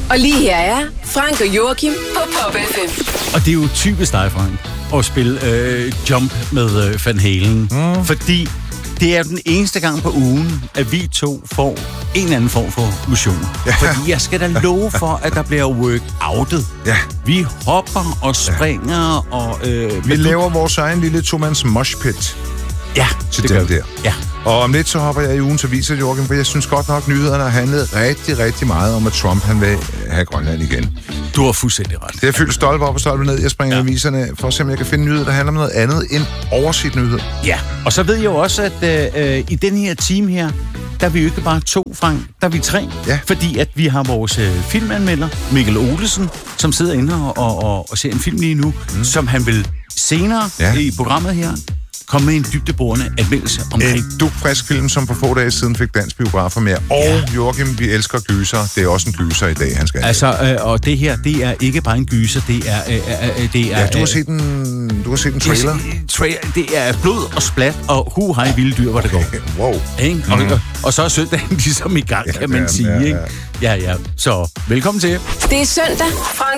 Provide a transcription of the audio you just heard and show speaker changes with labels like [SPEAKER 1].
[SPEAKER 1] Og lige her er Frank og Joachim på Pop FM.
[SPEAKER 2] Og det er jo typisk dig, Frank, at spille Jump med Van Halen. Fordi det er den eneste gang på ugen, at vi to får en eller anden form for motion. Ja. Fordi jeg skal da love for, at der bliver workoutet.
[SPEAKER 3] Ja.
[SPEAKER 2] Vi hopper og springer og...
[SPEAKER 3] vi laver vores egen lille tomands moshpit.
[SPEAKER 2] Ja,
[SPEAKER 3] til
[SPEAKER 2] det
[SPEAKER 3] den
[SPEAKER 2] gør vi.
[SPEAKER 3] der.
[SPEAKER 2] Ja.
[SPEAKER 3] Og om lidt så hopper jeg i ugens aviser, Joachim, for jeg synes godt nok, nyhederne har handlet rigtig, rigtig meget om, at Trump han vil have Grønland igen.
[SPEAKER 2] Du har fuldstændig ret.
[SPEAKER 3] Det er fyldt stolpe op og stolpe ned. Jeg springer i aviserne for at se, om jeg kan finde nyheder, der handler om noget andet end overset nyheder.
[SPEAKER 2] Ja, og så ved jeg jo også, at i den her team her, der er vi jo ikke bare 2, Frank, der er vi 3.
[SPEAKER 3] Ja.
[SPEAKER 2] Fordi at vi har vores filmanmelder, Mikkel Olesen, som sidder inde og ser en film lige nu, som han vil senere i programmet her komme med en dybdeborende anmeldelse omkring.
[SPEAKER 3] En dugfrisk film, som for få dage siden fik dansk biografer med. Og Joachim, vi elsker gyser. Det er også en gyser i dag, han skal
[SPEAKER 2] altså, og det her, det er ikke bare en gyser, det er...
[SPEAKER 3] Ja, du har set en trailer.
[SPEAKER 2] Det er blod og splat, og hej vilde dyr, hvor det går.
[SPEAKER 3] Wow.
[SPEAKER 2] Og så er søndagen ligesom i gang, kan man sige. Ikke? Ja. Så velkommen til.
[SPEAKER 1] Det er søndag. Frank